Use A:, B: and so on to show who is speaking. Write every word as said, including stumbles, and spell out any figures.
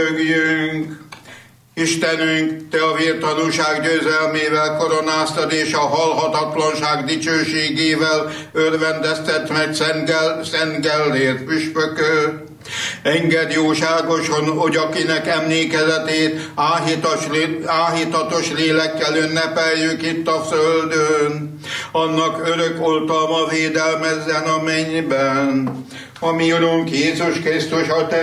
A: Köszönjünk! Istenünk, Te a vértanúság győzelmével koronáztad, és a halhatatlanság dicsőségével örvendeztet meg Szent, Szent Gellért püspököt. Engedd jóságosan, hogy akinek emlékezetét áhítas, áhítatos lélekkel ünnepeljük itt a földön, annak örök oltalma védelmezzen a mennyben. A mi Urunk Jézus Krisztus, a Te